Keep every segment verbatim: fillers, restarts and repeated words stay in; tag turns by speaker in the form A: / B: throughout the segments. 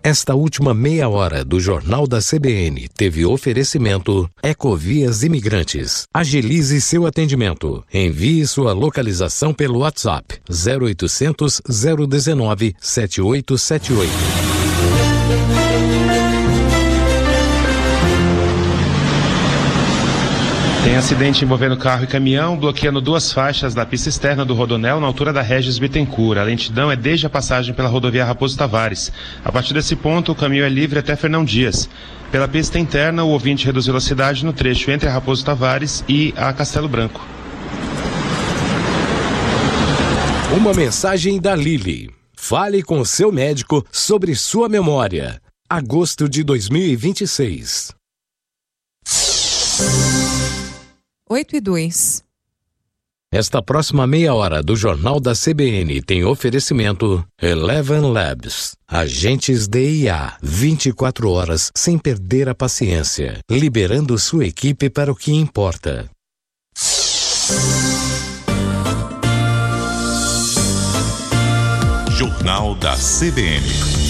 A: Esta última meia hora do Jornal da C B N teve oferecimento Ecovias Imigrantes. Agilize seu atendimento. Envie sua localização pelo WhatsApp zero oitocentos, zero um nove, sete oito sete oito.
B: Tem acidente envolvendo carro e caminhão, bloqueando duas faixas da pista externa do Rodonel na altura da Regis Bittencourt. A lentidão é desde a passagem pela rodovia Raposo Tavares. A partir desse ponto, o caminho é livre até Fernão Dias. Pela pista interna, o ouvinte reduz velocidade no trecho entre a Raposo Tavares e a Castelo Branco.
A: Uma mensagem da Lilly. Fale com o seu médico sobre sua memória. Agosto de dois mil e vinte e seis.
C: oito e dois.
A: Esta próxima meia hora do Jornal da C B N tem oferecimento Eleven Labs. Agentes D I A, vinte e quatro horas sem perder a paciência, liberando sua equipe para o que importa.
D: Jornal da C B N.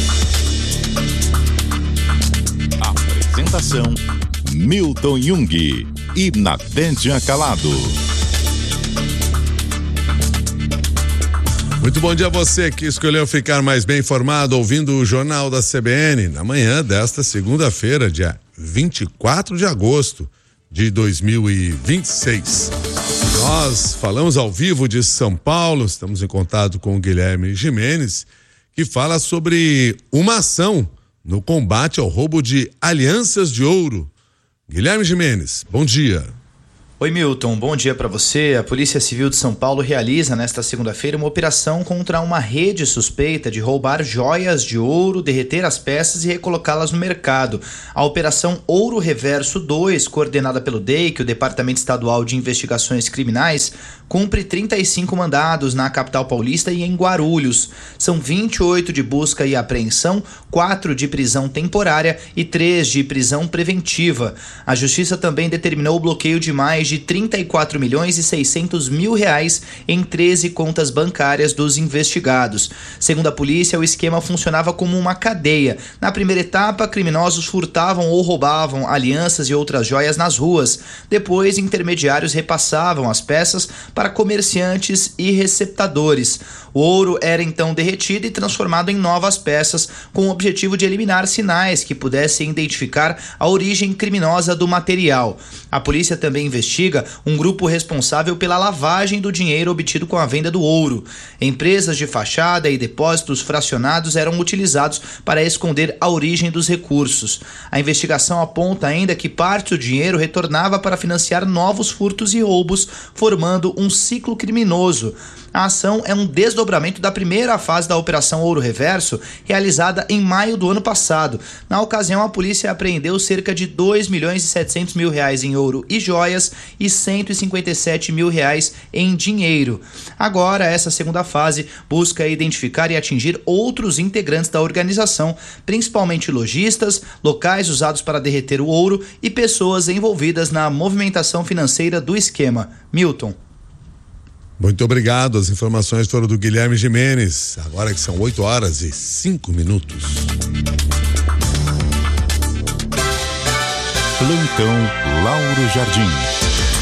D: Apresentação Milton Jung e Nadédia Calado.
E: Muito bom dia a você que escolheu ficar mais bem informado ouvindo o Jornal da C B N na manhã desta segunda-feira, dia vinte e quatro de agosto de dois mil e vinte e seis. Nós falamos ao vivo de São Paulo, estamos em contato com o Guilherme Gimenez, que fala sobre uma ação no combate ao roubo de alianças de ouro. Guilherme Gimenez, bom dia.
F: Oi Milton, bom dia para você. A Polícia Civil de São Paulo realiza nesta segunda-feira uma operação contra uma rede suspeita de roubar joias de ouro, derreter as peças e recolocá-las no mercado. A Operação Ouro Reverso dois, coordenada pelo D E I C, o Departamento Estadual de Investigações Criminais, cumpre trinta e cinco mandados na capital paulista e em Guarulhos. São vinte e oito de busca e apreensão, quatro de prisão temporária e três de prisão preventiva. A Justiça também determinou o bloqueio de mais de trinta e quatro milhões e seiscentos mil reais em treze contas bancárias dos investigados. Segundo a polícia, o esquema funcionava como uma cadeia. Na primeira etapa, criminosos furtavam ou roubavam alianças e outras joias nas ruas. Depois, intermediários repassavam as peças para comerciantes e receptadores. O ouro era então derretido e transformado em novas peças, com o objetivo de eliminar sinais que pudessem identificar a origem criminosa do material. A polícia também investiga um grupo responsável pela lavagem do dinheiro obtido com a venda do ouro. Empresas de fachada e depósitos fracionados eram utilizados para esconder a origem dos recursos. A investigação aponta ainda que parte do dinheiro retornava para financiar novos furtos e roubos, formando um ciclo criminoso. A ação é um desdobramento da primeira fase da Operação Ouro Reverso, realizada em maio do ano passado. Na ocasião, a polícia apreendeu cerca de dois milhões e setecentos mil reais em ouro e joias e cento e cinquenta e sete mil reais em dinheiro. Agora, essa segunda fase busca identificar e atingir outros integrantes da organização, principalmente lojistas, locais usados para derreter o ouro e pessoas envolvidas na movimentação financeira do esquema. Milton.
E: Muito obrigado, as informações foram do Guilherme Gimenez, agora que são oito horas e cinco minutos.
D: Plantão Lauro Jardim.